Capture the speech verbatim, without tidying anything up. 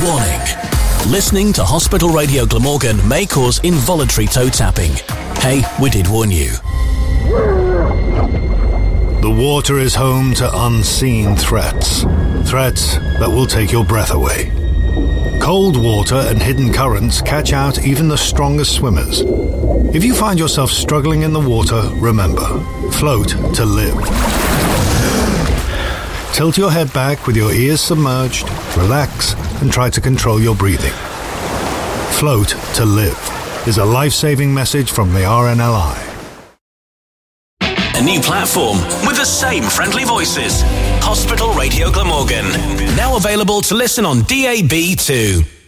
Warning. Listening to Hospital Radio Glamorgan may cause involuntary toe tapping. Hey, we did warn you. The water is home to unseen threats. Threats that will take your breath away. Cold water and hidden currents catch out even the strongest swimmers. If you find yourself struggling in the water, remember, float to live. Tilt your head back with your ears submerged, relax, and try to control your breathing. Float to live is a life-saving message from the R N L I. A new platform with the same friendly voices. Hospital Radio Glamorgan. Now available to listen on D A B too.